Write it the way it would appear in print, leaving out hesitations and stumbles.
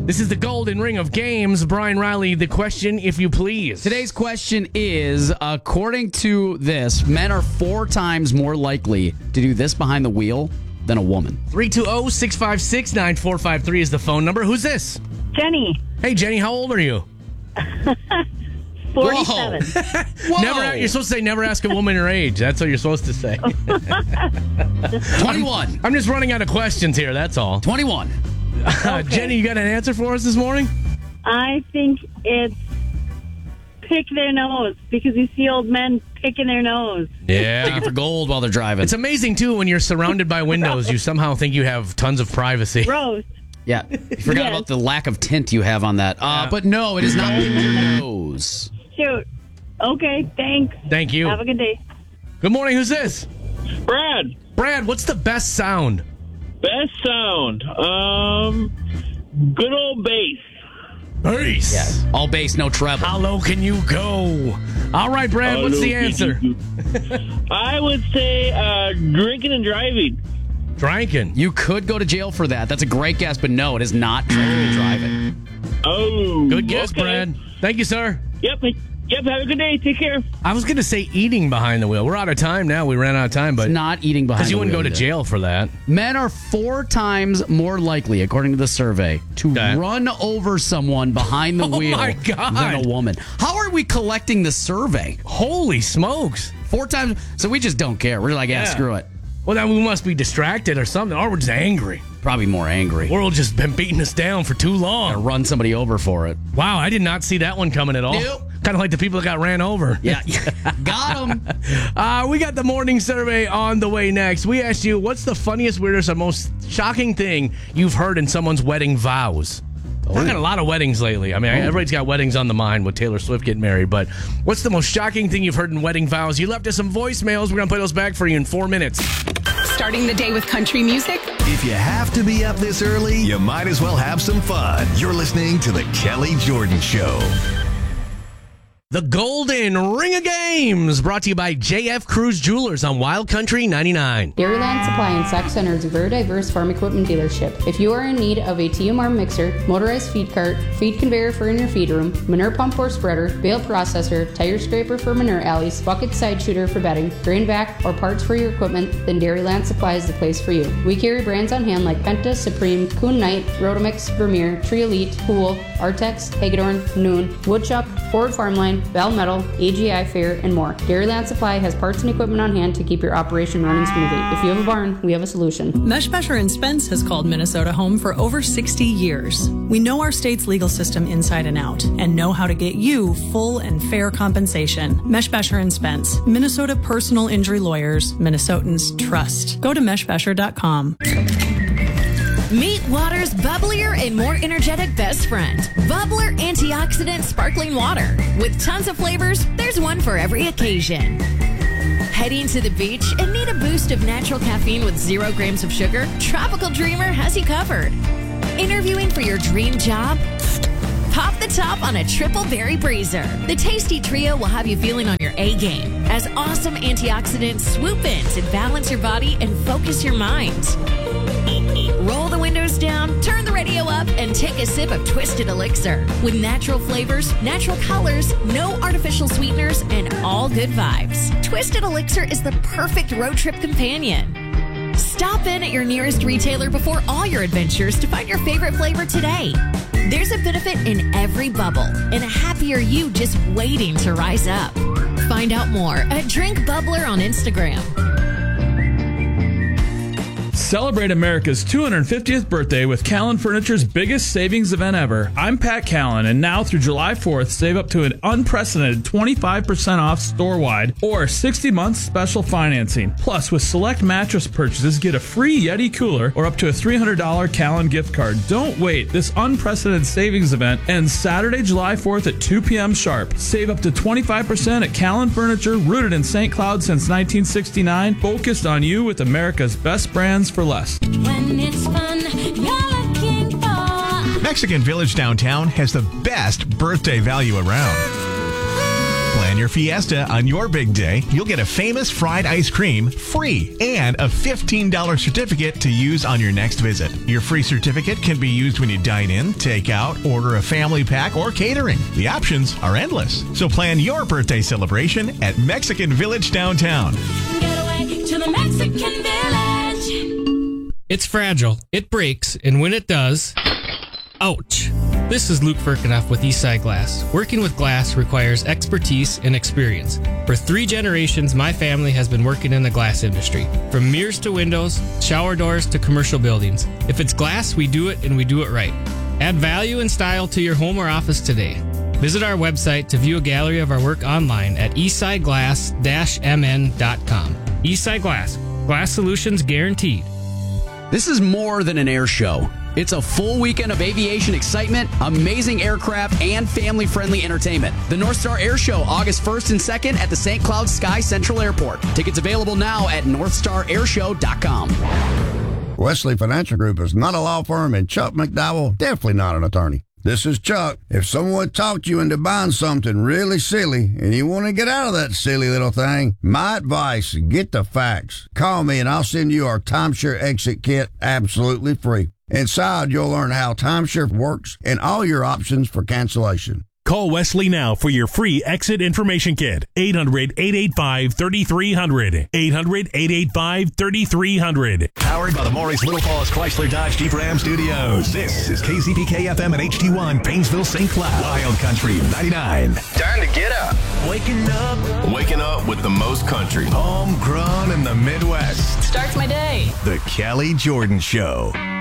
This is the Golden Ring of Games. Brian Riley, the question, if you please. Today's question is, according to this, men are 4 times more likely to do this behind the wheel than a woman. 320-656-9453 is the phone number. Who's this? Jenny, Hey, Jenny, how old are you? 47. Whoa. You're supposed to say never ask a woman her age. That's what you're supposed to say. 21. I'm just running out of questions here, that's all. 21. Jenny, you got an answer for us this morning? I think it's pick their nose because you see old men picking their nose. Digging for gold while they're driving. It's amazing, too, when you're surrounded by windows, you somehow think you have tons of privacy. Gross. Yeah. You forgot about the lack of tint you have on that. But no, it is not picking your nose. Shoot. Okay, thanks. Thank you. Have a good day. Good morning, who's this? Brad, Brad, what's the best sound? best sound. Good old bass. Bass. Yes. All bass, no treble. How low can you go? All right, Brad, what's the answer? I would say drinking and driving. Drinking. You could go to jail for that. That's a great guess, but no, it is not drinking and driving. Oh, Good guess, okay. Brad. Thank you, sir. Yep. Have a good day. Take care. I was going to say eating behind the wheel. We're out of time now. We ran out of time, but It's not eating behind because you the wouldn't wheel go to either. jail for that. Men are 4 times more likely, according to the survey, to Okay. run over someone behind the Oh wheel my God. than a woman. How are we collecting the survey? Holy smokes. 4 times? So we just don't care. We're like, yeah, screw it. Well, then we must be distracted or something, or we're just angry. Probably more angry. The world's just been beating us down for too long. Run somebody over for it. Wow, I did not see that one coming at all. Nope. Kind of like the people that got ran over. Yeah, got them. We got the morning survey on the way next. We asked you, what's the funniest, weirdest, or most shocking thing you've heard in someone's wedding vows? I've got a lot of weddings lately. I mean, everybody's got weddings on the mind with Taylor Swift getting married, but what's the most shocking thing you've heard in wedding vows? You left us some voicemails. We're going to play those back for you in 4 minutes. Starting the day with country music? If you have to be up this early, you might as well have some fun. You're listening to The Kelly Jordan Show. The Golden Ring of Games, brought to you by JF Cruz Jewelers on Wild Country 99. Dairyland Supply and Sac Center is a very diverse farm equipment dealership. If you are in need of a TMR mixer, motorized feed cart, feed conveyor for in your feed room, manure pump or spreader, bale processor, tire scraper for manure alleys, bucket side shooter for bedding, grain vac, or parts for your equipment, then Dairyland Supply is the place for you. We carry brands on hand like Penta, Supreme, Kuhn Knight, Rotomix, Vermeer, Tree Elite, Pool, Artex, Hagedorn, Noon, Woodchuck, Ford Farmline, Val Metal, AGI Fair, and more. Dairyland Supply has parts and equipment on hand to keep your operation running smoothly. If you have a barn, we have a solution. Meshbesher & Spence has called Minnesota home for over 60 years. We know our state's legal system inside and out and know how to get you full and fair compensation. Meshbesher & Spence, Minnesota personal injury lawyers, Minnesotans trust. Go to meshbesher.com. Meet water's bubblier and more energetic best friend. Bubbler Antioxidant Sparkling Water. With tons of flavors, there's one for every occasion. Heading to the beach and need a boost of natural caffeine with 0 grams of sugar? Tropical Dreamer has you covered. Interviewing for your dream job? Pop the top on a triple berry breezer. The tasty trio will have you feeling on your A game as awesome antioxidants swoop in to balance your body and focus your mind. Roll the windows down, turn the radio up, and take a sip of Twisted Elixir. With natural flavors, natural colors, no artificial sweeteners, and all good vibes. Twisted Elixir is the perfect road trip companion. Stop in at your nearest retailer before all your adventures to find your favorite flavor today. There's a benefit in every bubble, and a happier you just waiting to rise up. Find out more at Drink Bubbler on Instagram. Celebrate America's 250th birthday with Callan Furniture's biggest savings event ever. I'm Pat Callan, and now through July 4th, save up to an unprecedented 25% off store-wide or 60 months special financing. Plus, with select mattress purchases, get a free Yeti cooler or up to a $300 Callan gift card. Don't wait. This unprecedented savings event ends Saturday, July 4th at 2 p.m. sharp. Save up to 25% at Callan Furniture, rooted in St. Cloud since 1969, focused on you with America's best brands for less. When it's fun, you're looking for. Mexican Village downtown has the best birthday value around. Plan plan your fiesta on your big day, you'll get a Famous fried ice cream free and a $15 certificate to use on your next visit. Your free certificate can be used when you dine in, take out, order a family pack, or catering. The options are endless. So plan your birthday celebration at Mexican Village downtown. Get away to the Mexican Village. It's fragile. It breaks, and when it does, ouch. This is Luke Firkinoff with Eastside Glass. Working with glass requires expertise and experience. For 3 generations, my family has been working in the glass industry. From mirrors to windows, shower doors to commercial buildings. If it's glass, we do it and we do it right. Add value and style to your home or office today. Visit our website to view a gallery of our work online at eastsideglass-mn.com. Eastside Glass. Glass solutions guaranteed. This is more than an air show. It's a full weekend of aviation excitement, amazing aircraft, and family-friendly entertainment. The North Star Air Show, August 1st and 2nd at the St. Cloud Sky Central Airport. Tickets available now at northstarairshow.com. Wesley Financial Group is not a law firm, and Chuck McDowell definitely not an attorney. This is Chuck. If someone talked you into buying something really silly and you want to get out of that silly little thing, my advice, get the facts. Call me and I'll send you our timeshare exit kit absolutely free. Inside, you'll learn how timeshare works and all your options for cancellation. Call Wesley now for your free exit information kit. 800-885-3300. 800-885-3300. Powered by the Maurice Little Falls Chrysler Dodge Jeep Ram Studios. This is KZPK FM and HD1 Painesville St. Cloud. Wild Country 99. Time to get up. Waking up with the most country. Homegrown in the Midwest. Starts my day. The Kelly Jordan Show.